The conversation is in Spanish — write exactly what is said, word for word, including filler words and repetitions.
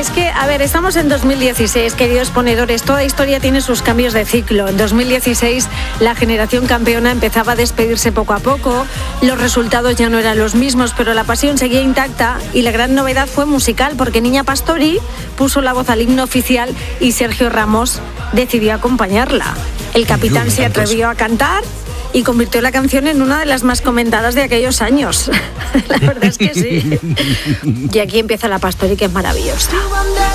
Es que, a ver, estamos en dos mil dieciséis, queridos ponedores. Toda historia tiene sus cambios de ciclo. En dos mil dieciséis, la generación campeona empezaba a despedirse poco a poco. Los resultados ya no eran los mismos, pero la pasión seguía intacta. Y la gran novedad fue musical, porque Niña Pastori puso la voz al himno oficial y Sergio Ramos decidió acompañarla. El capitán se atrevió a cantar y convirtió la canción en una de las más comentadas de aquellos años. La verdad es que sí. Y aquí empieza la Pastori, que es maravillosa.